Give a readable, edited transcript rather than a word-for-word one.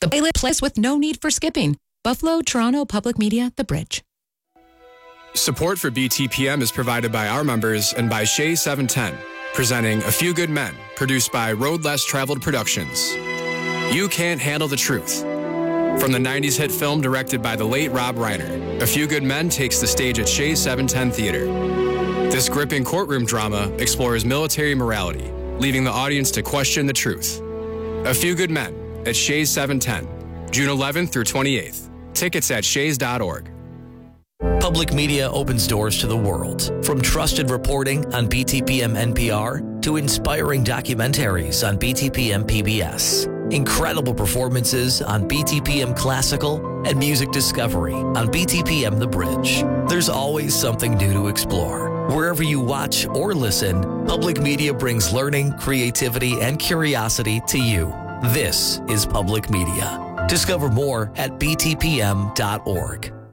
The playlist with no need for skipping. Buffalo, Toronto Public Media, The Bridge. Support for BTPM is provided by our members and by Shea 710, presenting A Few Good Men, produced by Road Less Traveled Productions. You Can't Handle the Truth. From the 90s hit film directed by the late Rob Reiner, A Few Good Men takes the stage at Shea 710 Theater. This gripping courtroom drama explores military morality, leaving the audience to question the truth. A Few Good Men at Shays 710, June 11th through 28th. Tickets at shays.org. Public media opens doors to the world. From trusted reporting on BTPM NPR to inspiring documentaries on BTPM PBS. Incredible performances on BTPM Classical and music discovery on BTPM The Bridge. There's always something new to explore. Wherever you watch or listen, public media brings learning, creativity, and curiosity to you. This is public media. Discover more at btpm.org.